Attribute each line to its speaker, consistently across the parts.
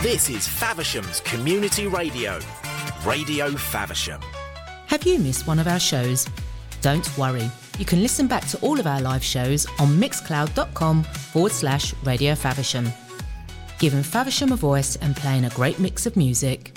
Speaker 1: This is Faversham's Community Radio, Radio Faversham.
Speaker 2: Have you missed one of our shows? Don't worry. You can listen back to all of our live shows on mixcloud.com/Radio Faversham. Giving Faversham a voice and playing a great mix of music.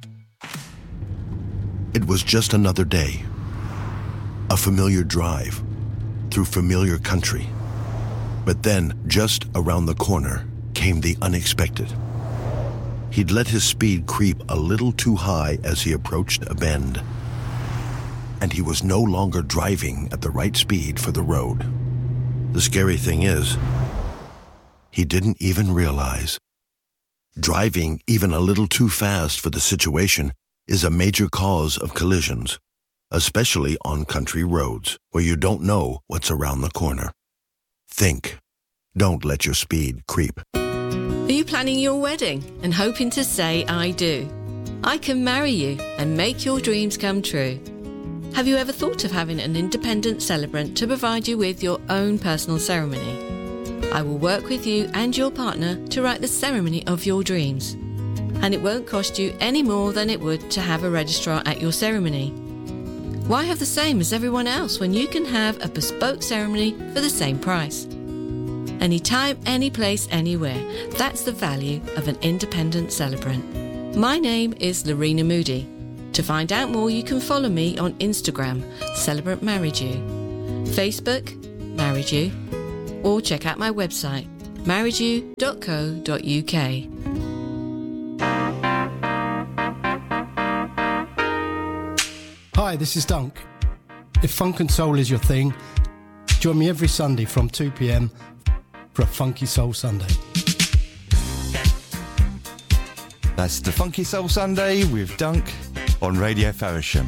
Speaker 3: It was just another day. A familiar drive through familiar country. But then, just around the corner, came the unexpected. He'd let his speed creep a little too high as he approached a bend. And he was no longer driving at the right speed for the road. The scary thing is, he didn't even realize. Driving even a little too fast for the situation is a major cause of collisions, especially on country roads where you don't know what's around the corner. Think. Don't let your speed creep.
Speaker 4: Are you planning your wedding and hoping to say I do? I can marry you and make your dreams come true. Have you ever thought of having an independent celebrant to provide you with your own personal ceremony? I will work with you and your partner to write the ceremony of your dreams. And it won't cost you any more than it would to have a registrar at your ceremony. Why have the same as everyone else when you can have a bespoke ceremony for the same price? Anytime, any place, anywhere. That's the value of an independent celebrant. My name is Lorena Moody. To find out more, you can follow me on Instagram, Celebrant Married You, Facebook, Married You, or check out my website, marriedyou.co.uk.
Speaker 5: Hi, this is Dunk. If funk and soul is your thing, join me every Sunday from 2 p.m. for a Funky Soul Sunday.
Speaker 6: That's the Funky Soul Sunday with Dunk on Radio Faversham.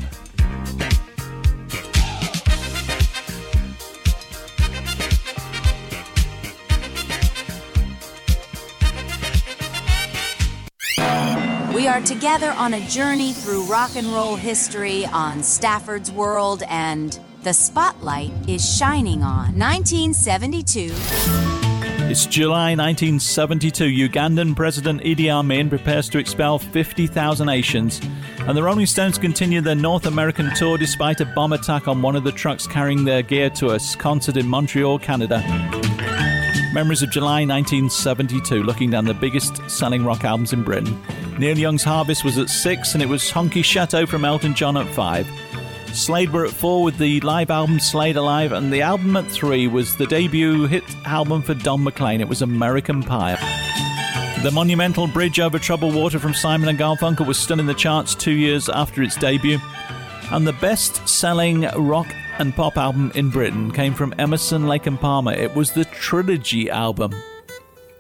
Speaker 7: We are together on a journey through rock and roll history on Stafford's World, and the spotlight is shining on 1972.
Speaker 8: It's July 1972. Ugandan President Idi Amin prepares to expel 50,000 Haitians, and the Rolling Stones continue their North American tour despite a bomb attack on one of the trucks carrying their gear to a concert in Montreal, Canada. Memories of July 1972, looking down the biggest selling rock albums in Britain. Neil Young's Harvest was at 6, and it was Honky Chateau from Elton John at 5. Slade were at 4 with the live album Slade Alive, and the album at 3 was the debut hit album for Don McLean. It was American Pie. The monumental Bridge Over Troubled Water from Simon & Garfunkel was still in the charts 2 years after its debut. And the best-selling rock and pop album in Britain came from Emerson, Lake and Palmer. It was the Trilogy album.